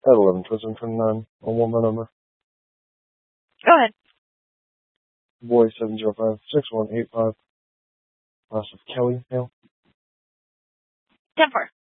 At 11-29 on one more number. Go ahead. Boy 705-6185. Last of Kelly, male. 10-4.